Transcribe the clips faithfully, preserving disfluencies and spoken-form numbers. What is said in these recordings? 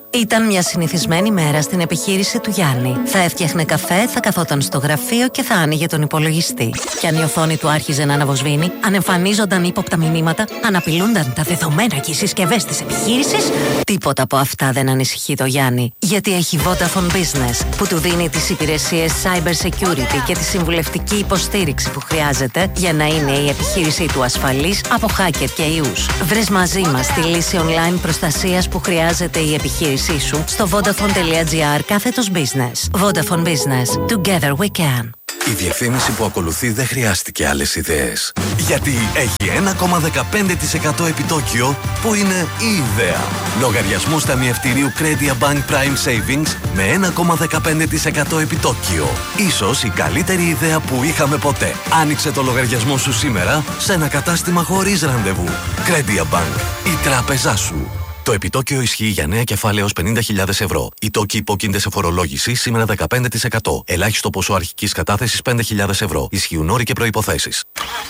Ήταν μια συνηθισμένη μέρα στην επιχείρηση του Γιάννη. Θα έφτιαχνε καφέ, θα καθόταν στο γραφείο και θα άνοιγε τον υπολογιστή. Κι αν η οθόνη του άρχιζε να αναβοσβήνει, αν εμφανίζονταν ύποπτα μηνύματα, αν απειλούνταν τα δεδομένα και οι συσκευές της επιχείρησης, τίποτα από αυτά δεν ανησυχεί το Γιάννη. Γιατί έχει Vodafone Business, που του δίνει τις υπηρεσίες cyber security και τη συμβουλευτική υποστήριξη που χρειάζεται για να είναι η επιχείρησή του ασφαλής από hacker και ιούς. Βρες μαζί μας τη λύση online προστασίας που χρειάζεται η επιχείρηση σου στο vodafone.gr κάθετος business. Vodafone Business. Together we can. Η διευθύνηση που ακολουθεί δεν χρειάστηκε άλλες ιδέες. Γιατί έχει ένα κόμμα δεκαπέντε τοις εκατό επιτόκιο που είναι η ιδέα. Λογαριασμούς ταμιευτηρίου Credia Bank Prime Savings με ένα κόμμα δεκαπέντε τοις εκατό επιτόκιο. Ίσως η καλύτερη ιδέα που είχαμε ποτέ. Άνοιξε το λογαριασμό σου σήμερα σε ένα κατάστημα χωρίς ραντεβού. Credia Bank. Η τράπεζά σου. Το επιτόκιο ισχύει για νέα κεφάλαια έως πενήντα χιλιάδες ευρώ. Οι τόκοι υπόκεινται σε φορολόγηση σήμερα δεκαπέντε τοις εκατό. Ελάχιστο ποσό αρχικής κατάθεσης πέντε χιλιάδες ευρώ. Ισχύουν όροι και προϋποθέσεις.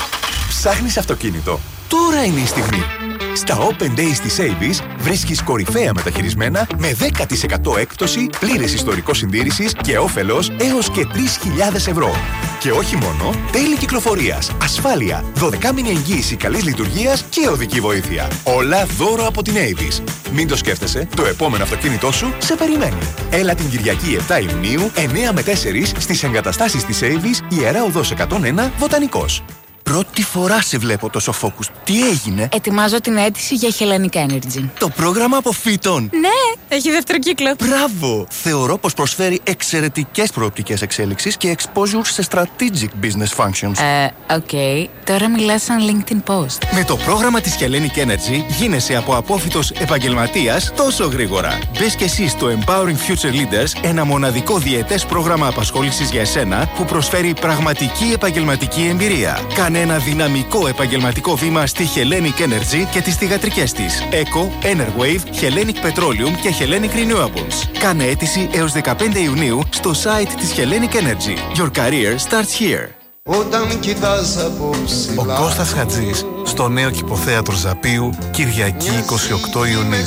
Ψάχνεις αυτοκίνητο? Τώρα είναι η στιγμή. Στα Open Days της Avis βρίσκεις κορυφαία μεταχειρισμένα με δέκα τοις εκατό έκπτωση, πλήρες ιστορικό συντήρησης και όφελος έως και τρεις χιλιάδες ευρώ. Και όχι μόνο, τέλη κυκλοφορίας, ασφάλεια, δωδεκάμηνη εγγύηση καλής λειτουργίας και οδική βοήθεια. Όλα δώρο από την Avis. Μην το σκέφτεσαι, το επόμενο αυτοκίνητό σου σε περιμένει. Έλα την Κυριακή επτά Ιουνίου, εννιά με τέσσερα στις εγκαταστάσεις της Avis, Ιερά Οδός εκατόν ένα, Βοτανικός. Πρώτη φορά σε βλέπω τόσο focus. Τι έγινε? Ετοιμάζω την αίτηση για Hellenic Energy. Το πρόγραμμα αποφύτων. Ναι, έχει δεύτερο κύκλο. Μπράβο! Θεωρώ πως προσφέρει εξαιρετικές προοπτικές εξέλιξης και exposure σε strategic business functions. Ε, οκ. Okay. Τώρα μιλάς σαν LinkedIn post. Με το πρόγραμμα της Hellenic Energy γίνεσαι από απόφοιτος επαγγελματίας τόσο γρήγορα. Μπες και εσύ στο Empowering Future Leaders, ένα μοναδικό διετές πρόγραμμα απασχόλησης για εσένα που προσφέρει πραγματική επαγγελματική εμπειρία. Κάνε ένα δυναμικό επαγγελματικό βήμα στη Hellenic Energy και τις θυγατρικές της Eco, Enerwave, Hellenic Petroleum και Hellenic Renewables. Κάνε αίτηση έως δεκαπέντε Ιουνίου στο site της Hellenic Energy. Your career starts here. Όταν κοιτάς απόψε. Ο Κώστας Χατζής στο νέο κηποθέατρο Ζαπίου, Κυριακή είκοσι οκτώ Ιουνίου.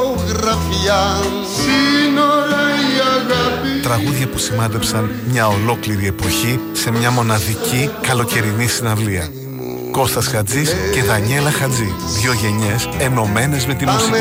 Τραγούδια που σημάδεψαν μια ολόκληρη εποχή σε μια μοναδική καλοκαιρινή συναυλία. Κώστας Χατζής και Δανιέλα Χατζή. Δύο γενιές ενωμένες με τη μουσική.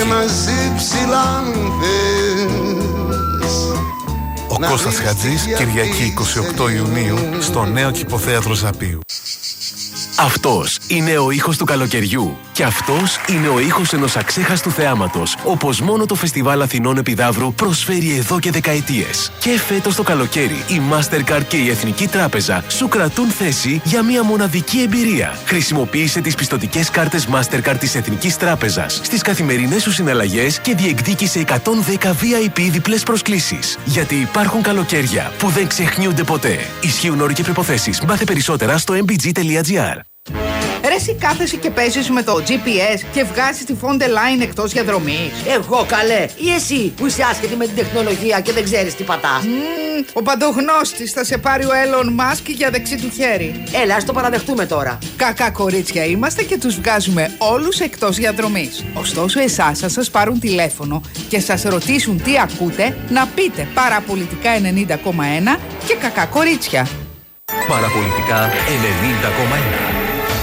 Ο Κώστας Χατζής, Κυριακή είκοσι οκτώ Ιουνίου, στο νέο κηποθέατρο Ζαπίου. Αυτός είναι ο ήχος του καλοκαιριού. Και αυτός είναι ο ήχος ενός αξέχαστου θεάματος, όπως μόνο το Φεστιβάλ Αθηνών Επιδαύρου προσφέρει εδώ και δεκαετίες. Και φέτος το καλοκαίρι, η Mastercard και η Εθνική Τράπεζα σου κρατούν θέση για μια μοναδική εμπειρία. Χρησιμοποίησε τις πιστωτικές κάρτες Mastercard της Εθνικής Τράπεζας στις καθημερινές σου συναλλαγές και διεκδίκησε εκατόν δέκα βι άι πι διπλές προσκλήσεις. Γιατί υπάρχουν καλοκαίρια που δεν ξεχνιούνται ποτέ. Ισχύουν όροι και προϋποθέσεις. Μάθε περισσότερα στο εμ μπι τζι τελεία τζι άρ. Ρε εσύ κάθεσαι και παίζεις με το τζι πι ες και βγάζεις τη Fonte Line εκτός διαδρομής. Εγώ καλέ, ή εσύ που είσαι άσχετη με την τεχνολογία και δεν ξέρεις τι πατάς. Mm, ο παντογνώστης θα σε πάρει ο Elon Musk για δεξί του χέρι. Έλα, ας το παραδεχτούμε τώρα. Κακά κορίτσια είμαστε και τους βγάζουμε όλους εκτός διαδρομής. Ωστόσο εσάς θα σας πάρουν τηλέφωνο και σας ρωτήσουν τι ακούτε, να πείτε Παραπολιτικά ενενήντα κόμμα ένα και κακά κορίτσια. Παραπολιτικά ενενήντα κόμμα ένα.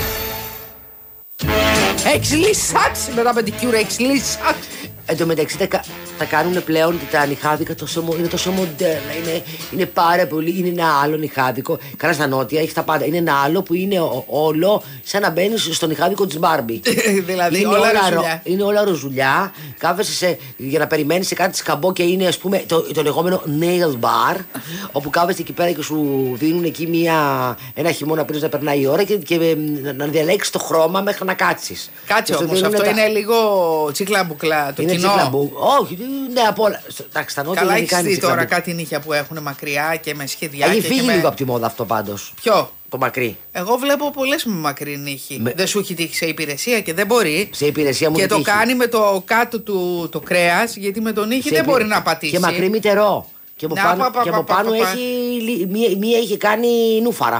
Έχεις λύσαξει μετά με την κιούρα, έχεις λύσαξει. Εν τω μεταξύ τα, τα κάνουν πλέον τα νυχάδικα τόσο, είναι τόσο μοντέρνα. Είναι, είναι πάρα πολύ. Είναι ένα άλλο νυχάδικο. Καλά στα νότια έχει τα πάντα. Είναι ένα άλλο που είναι ο, όλο σαν να μπαίνει στο νυχάδικο τη Μπάρμπι. Δηλαδή είναι όλα όλα ροζουλιά. Είναι όλα ροζουλιά. Κάθεσαι σε, για να περιμένει σε κάτι σκαμπό και είναι ας πούμε το, το λεγόμενο nail bar. Όπου κάθεσαι εκεί πέρα και σου δίνουν εκεί μια, ένα χειμώνα πριν να περνάει η ώρα και, και να, να διαλέξει το χρώμα μέχρι να κάτσει. Κάτσε όμως, αυτό τα... είναι λίγο τσίκλαμπουκλά. Το είναι τσίκλαμπου. Όχι, ναι, από όλα. Καλά, έχεις δει τώρα κάτι νύχια που έχουν μακριά και με σχεδιά. Έχει φύγει με... λίγο από τη μόδα αυτό πάντως. Ποιο? Το μακρύ. Εγώ βλέπω πολλές με μακρύ νύχη. Με... Δεν σου έχει τύχει σε υπηρεσία και δεν μπορεί. Σε υπηρεσία μου και το τύχει. Κάνει με το κάτω του το κρέας, γιατί με τον νύχη δεν υπη... μπορεί να πατήσει. Και μακρύ μητερό. Και από πάνω, πα, πα, και από πα, πάνω πα, πα, έχει, μία, μία είχε κάνει νούφαρα.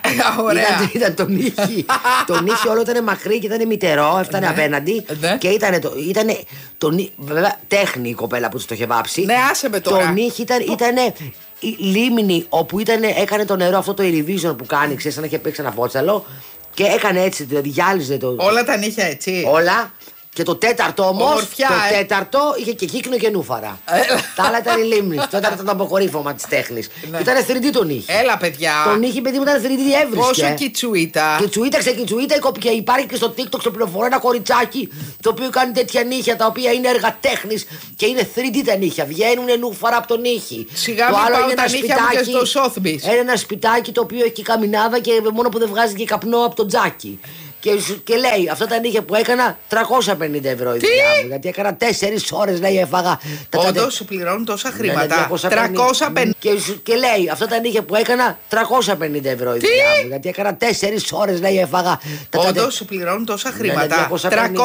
Ωραία. Ήταν, ήταν το νύχι. Το νύχι όλο ήταν μακρύ και ήταν μητερό, έφτανε απέναντι. Και ήταν το. Ήτανε, το νύ... Βέβαια, τέχνη η κοπέλα που του το είχε βάψει. Ναι, άσε με τώρα. Το νύχι ήταν. Ήτανε, η λίμνη όπου ήτανε, έκανε το νερό αυτό το Irivision που κάνει, ξέρεις, σαν να είχε παίξει ένα βότσαλο. Και έκανε έτσι, δηλαδή γυάλιζε το. Όλα τα νύχια έτσι. Όλα. Και το τέταρτο όμως, Ομορφιά, το ε. τέταρτο είχε και κύκνο και νούφαρα. Τα άλλα ήταν η λίμνη. Το τέταρτο ήταν το αποκορύφωμα της τέχνης. Ναι. Ήταν θρι ντι το νύχι. Έλα, παιδιά. Το νύχι, παιδί μου, ήταν θρι ντι έβρισκε. Πόσο κιτσουίτα. Κιτσουίτα, ξεκιτσουίτα. Και υπάρχει και στο TikTok στο πληροφορώ ένα κοριτσάκι το οποίο κάνει τέτοια νύχια τα οποία είναι έργα τέχνης και είναι θρι ντι τα νύχια. Βγαίνουν νούφαρα από το νύχι. Σιγά το μην άλλο πάω είναι τα ένα νύχια μου και σπιτάκι. στο Sotheby's. Είναι ένα σπιτάκι το οποίο έχει και καμινάδα και μόνο που δεν βγάζει και καπνό από το τζάκι. Και, σου, και λέει, αυτά τα νύχια που έκανα τριακόσια πενήντα ευρώ η δουλειά μου. Γιατί έκανα τέσσερις ώρες, λέει, έφαγα. Όντως σου πληρώνουν τόσα χρήματα. τριακόσια πενήντα. Και, σου, και λέει, αυτά τα νύχια που έκανα τριακόσια πενήντα ευρώ η δουλειά μου. Γιατί έκανα τέσσερις ώρες, λέει, έφαγα. Όντως σου πληρώνουν τόσα χρήματα.